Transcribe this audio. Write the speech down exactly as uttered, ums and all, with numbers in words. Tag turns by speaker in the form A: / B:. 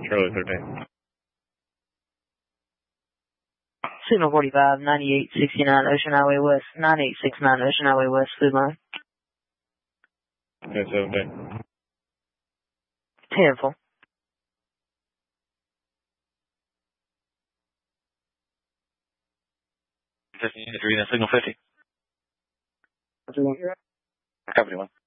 A: Charlie thirteen.
B: Signal forty-five, ninety-eight sixty-nine Ocean Highway West, nine eight six nine Ocean Highway West, food line.
A: ten seventeen.
B: ten four.
C: fifteen, reading signal fifty.
B: Copy one.
C: Copy one.